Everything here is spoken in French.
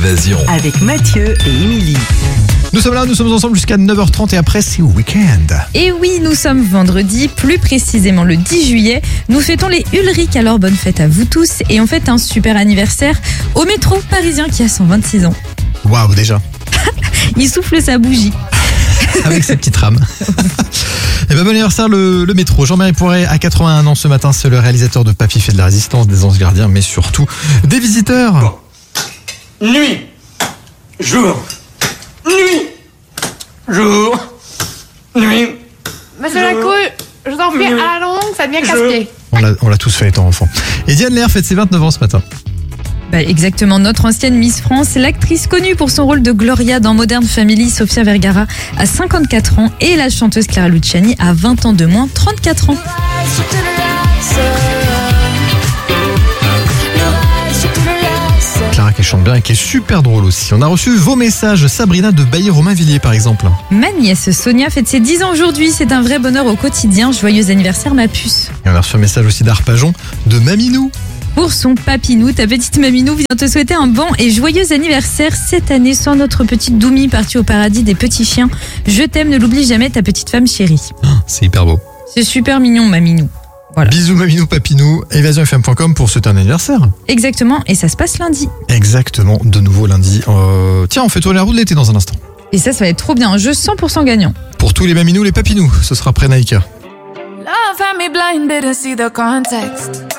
Évasion. Avec Mathieu et Émilie. Nous sommes là, nous sommes ensemble jusqu'à 9h30 et après c'est week-end. Et oui, nous sommes vendredi, plus précisément le 10 juillet. Nous fêtons les Ulrich, alors bonne fête à vous tous. Et on fête un super anniversaire au métro parisien qui a 126 ans. Waouh, déjà. Il souffle sa bougie. Avec ses petites rames. Et bon anniversaire le métro. Jean-Marie Poiret a 81 ans ce matin, c'est le réalisateur de Papy fait de la résistance, des anges gardiens, mais surtout des visiteurs. Nuit, jour, nuit, jour, nuit. Monsieur Lacouille, je vous en prie, à la longue, ça devient casse-pied. On l'a tous fait étant enfant. Et Diane Lair fête ses 29 ans ce matin. Exactement, notre ancienne Miss France, l'actrice connue pour son rôle de Gloria dans Modern Family, Sofia Vergara, a 54 ans et la chanteuse Clara Luciani a 20 ans de moins, 34 ans. Clara qui chante bien et qui est super drôle aussi. On a reçu vos messages. Sabrina de Bailly-Romainvilliers par exemple. Ma nièce Sonia fête ses 10 ans aujourd'hui, c'est un vrai bonheur au quotidien. Joyeux anniversaire ma puce. Et on a reçu un message aussi d'Arpajon de Maminou. Pour son papinou, ta petite Maminou vient te souhaiter un bon et joyeux anniversaire cette année sans notre petite Doumi partie au paradis des petits chiens. Je t'aime, ne l'oublie jamais, ta petite femme chérie. C'est hyper beau. C'est super mignon Maminou. Voilà. Bisous Maminou, Papinou, évasionfm.com pour souhaiter un anniversaire. Exactement, et ça se passe lundi. Exactement, de nouveau lundi. Tiens, on fait tourner la roue de l'été dans un instant. Et ça va être trop bien, un jeu 100% gagnant. Pour tous les Maminous, les Papinous, ce sera après Naïka. Love had me blinded to see the context.